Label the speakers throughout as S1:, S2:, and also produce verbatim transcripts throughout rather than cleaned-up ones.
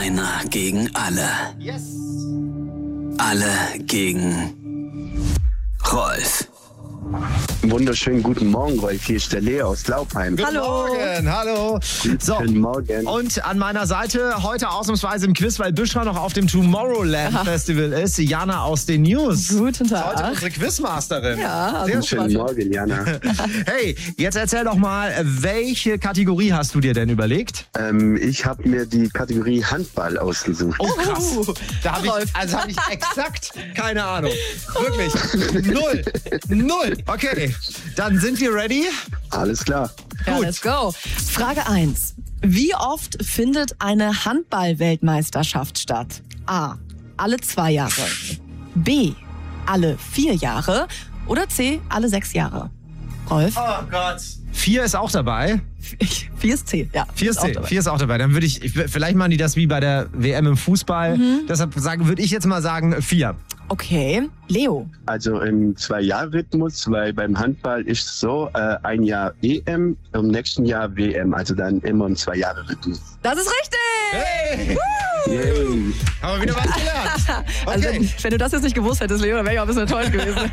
S1: Einer gegen alle.
S2: Yes.
S1: Alle gegen Rolf.
S3: Wunderschönen guten Morgen, Rolf. Hier ist der Leo aus Laubheim.
S2: Guten
S4: Hallo.
S2: Morgen, hallo. So,
S3: Guten Morgen.
S2: und an meiner Seite heute ausnahmsweise im Quiz, weil Büschra noch auf dem Tomorrowland Festival ist, Jana aus den News.
S4: Guten Tag.
S2: Heute unsere Quizmasterin.
S4: Ja,
S2: Sehr
S4: super.
S3: Schönen Morgen, Jana.
S2: Hey, jetzt erzähl doch mal, welche Kategorie hast du dir denn überlegt?
S3: ähm, ich habe mir die Kategorie Handball ausgesucht.
S2: Oh, krass.
S4: Uh,
S2: Da habe
S4: Rolf.
S2: ich, also hab ich exakt keine Ahnung. Wirklich. Null. Null. Okay, dann sind wir ready.
S3: Alles klar.
S4: Ja,
S2: Gut.
S4: let's go. Frage eins. Wie oft findet eine Handball-Weltmeisterschaft statt? A. Alle zwei Jahre. B. Alle vier Jahre. Oder C. Alle sechs Jahre. Rolf?
S2: Oh Gott. Vier ist auch dabei.
S4: Vier ist C. Ja,
S2: Vier ist,
S4: auch
S2: C.
S4: dabei.
S2: Vier ist auch dabei. Dann würde ich, ich, vielleicht machen die das wie bei der W M im Fußball. Deshalb sagen, würde ich jetzt mal sagen vier.
S4: Okay. Leo.
S3: Also im Zwei-Jahr-Rhythmus, weil beim Handball ist es so, äh, ein Jahr E M, im nächsten Jahr W M, also dann immer im Zwei-Jahre-Rhythmus.
S4: Das ist richtig!
S2: Hey,
S3: Yay.
S2: haben wir wieder was gelernt.
S4: Also
S2: Okay.
S4: wenn, wenn du das jetzt nicht gewusst hättest, Leo, dann wäre ich auch ein bisschen enttäuscht gewesen.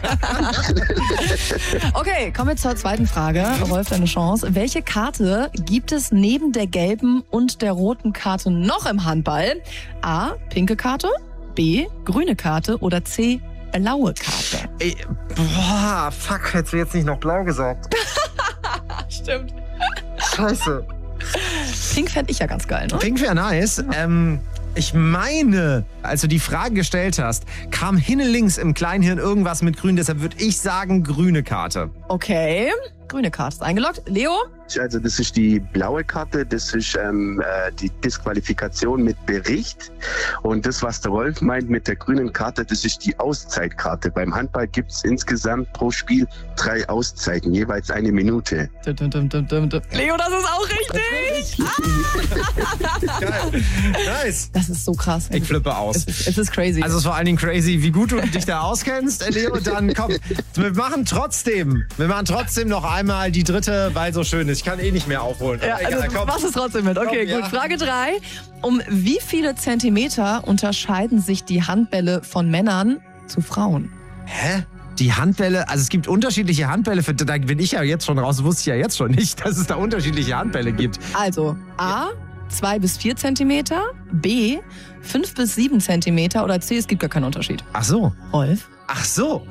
S4: Okay, kommen wir zur zweiten Frage. Rolf, deine Chance. Welche Karte gibt es neben der gelben und der roten Karte noch im Handball? A. Pinke Karte. B. Grüne Karte. Oder C. Blaue Karte.
S2: Ey, boah, fuck, hättest du jetzt nicht noch blau gesagt.
S4: Stimmt.
S2: Scheiße.
S4: Pink fände ich ja ganz geil, ne?
S2: Pink wäre nice. Ähm, ich meine, als du die Frage gestellt hast, kam hinten links im Kleinhirn irgendwas mit grün, deshalb würde ich sagen grüne Karte.
S4: Okay. Grüne Karte ist eingeloggt. Leo?
S3: Also das ist die blaue Karte, das ist ähm, äh, die Disqualifikation mit Bericht. Und das, was der Rolf meint mit der grünen Karte, das ist die Auszeitkarte. Beim Handball gibt es insgesamt pro Spiel drei Auszeiten, jeweils eine Minute.
S4: Dum, dum, dum, dum, dum, dum. Leo, das ist auch richtig!
S2: Geil. Nice.
S4: Das ist so krass.
S2: Ich flippe aus.
S4: Es ist, es ist crazy.
S2: Also es ist vor allen Dingen crazy, wie gut du dich da auskennst, Leo. Dann komm, wir machen trotzdem, wir machen trotzdem noch einmal die dritte, weil so schön ist. Ich kann eh nicht mehr aufholen.
S4: ja,
S2: Aber egal,
S4: also,
S2: komm.
S4: machst es trotzdem mit. Okay,
S2: Komm,
S4: gut.
S2: ja.
S4: Frage drei. Um wie viele Zentimeter unterscheiden sich die Handbälle von Männern zu Frauen?
S2: Hä? Die Handbälle, also es gibt unterschiedliche Handbälle, für, da bin ich ja jetzt schon raus, wusste ich ja jetzt schon nicht, dass es da unterschiedliche Handbälle gibt.
S4: Also A, zwei bis vier Zentimeter, B, fünf bis sieben Zentimeter oder C, es gibt gar keinen Unterschied.
S2: Ach so.
S4: Rolf?
S2: Ach so.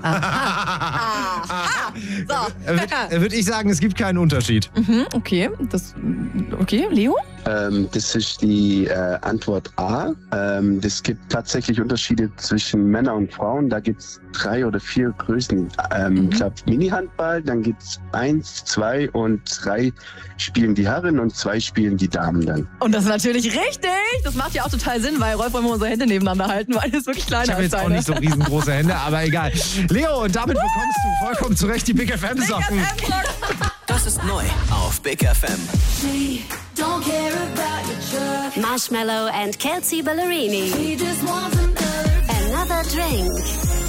S4: Aha. So.
S2: Würde würd ich sagen, es gibt keinen Unterschied.
S4: Mhm, okay, das, okay, Leo?
S3: Ähm, das ist die äh, Antwort A. Ähm, das gibt tatsächlich Unterschiede zwischen Männern und Frauen. Da gibt es drei oder vier Größen. Ähm,
S4: Mhm.
S3: Ich glaube Mini-Handball, dann gibt es eins, zwei und drei spielen die Herren und zwei spielen die Damen dann.
S4: Und das ist natürlich richtig. Das macht ja auch total Sinn, weil Rolf wollen wir unsere Hände nebeneinander halten, weil es wirklich kleiner
S2: Ich habe
S4: ist.
S2: jetzt auch nicht so riesengroße Hände, aber egal. Leo, und damit bekommst du vollkommen zurecht die Big F M-Socken.
S1: Das ist neu auf Big F M.
S5: Don't care about your truck.
S6: Marshmallow and Kelsey Ballerini.
S5: He just wants another.
S6: Another drink.